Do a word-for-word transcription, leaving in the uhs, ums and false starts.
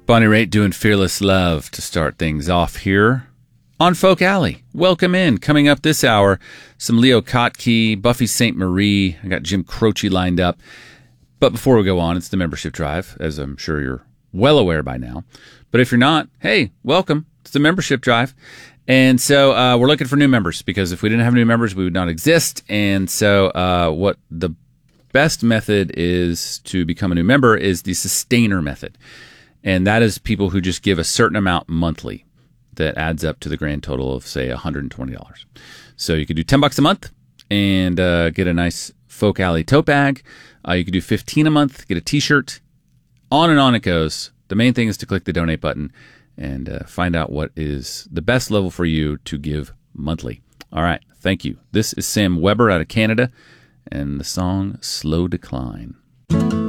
Bonnie Raitt doing Fearless Love to start things off here on Folk Alley. Welcome in. Coming up this hour, some Leo Kottke, Buffy Sainte Marie. I got Jim Croce lined up. But before we go on, it's the membership drive, as I'm sure you're well aware by now. But if you're not, hey, welcome. It's the membership drive. And so uh, we're looking for new members, because if we didn't have new members, we would not exist. And so uh, what the best method is to become a new member is the sustainer method. And that is people who just give a certain amount monthly that adds up to the grand total of, say, one hundred twenty dollars. So you could do ten bucks a month and uh, get a nice Folk Alley tote bag. Uh, you could do fifteen a month, get a t-shirt. On and on it goes. The main thing is to click the donate button and uh, find out what is the best level for you to give monthly. All right. Thank you. This is Sam Weber out of Canada and the song Slow Decline.